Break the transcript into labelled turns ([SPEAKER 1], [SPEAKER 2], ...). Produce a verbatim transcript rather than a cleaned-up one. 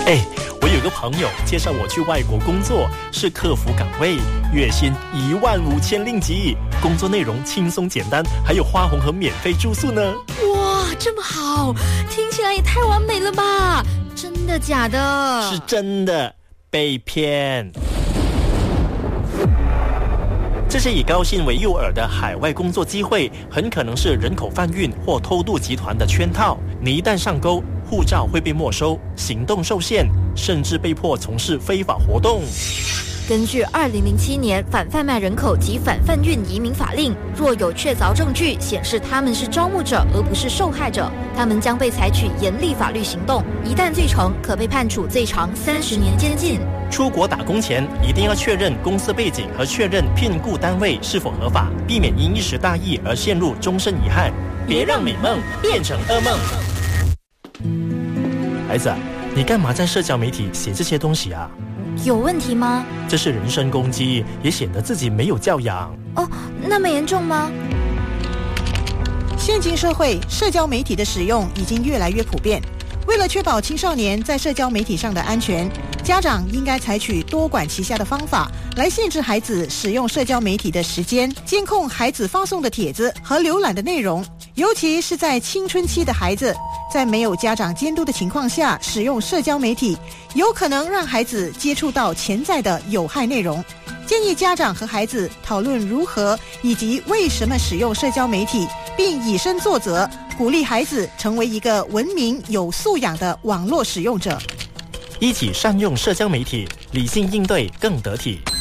[SPEAKER 1] 哎，我有个朋友介绍我去外国工作，是客服岗位，月薪一万五千令吉，工作内容轻松简单，还有花红和免费住宿呢。
[SPEAKER 2] 哇，这么好，听起来也太完美了吧？真的假的？
[SPEAKER 1] 是真的，被骗。这些以高薪为诱饵的海外工作机会，很可能是人口贩运或偷渡集团的圈套。你一旦上钩，护照会被没收，行动受限，甚至被迫从事非法活动。
[SPEAKER 2] 根据二零零七年反贩卖人口及反贩运移民法令，若有确凿证据显示他们是招募者而不是受害者，他们将被采取严厉法律行动，一旦罪成，可被判处最长三十年监禁。
[SPEAKER 1] 出国打工前一定要确认公司背景和确认聘雇单位是否合法，避免因一时大意而陷入终身遗憾。别让美梦变成噩梦。孩子，你干嘛在社交媒体写这些东西啊？
[SPEAKER 2] 有问题吗？
[SPEAKER 1] 这是人身攻击，也显得自己没有教养。
[SPEAKER 2] 哦，那么严重吗？
[SPEAKER 3] 现今社会，社交媒体的使用已经越来越普遍。为了确保青少年在社交媒体上的安全，家长应该采取多管齐下的方法来限制孩子使用社交媒体的时间，监控孩子发送的帖子和浏览的内容，尤其是在青春期的孩子，在没有家长监督的情况下使用社交媒体，有可能让孩子接触到潜在的有害内容。建议家长和孩子讨论如何以及为什么使用社交媒体，并以身作则，鼓励孩子成为一个文明有素养的网络使用者。
[SPEAKER 1] 一起善用社交媒体，理性应对更得体。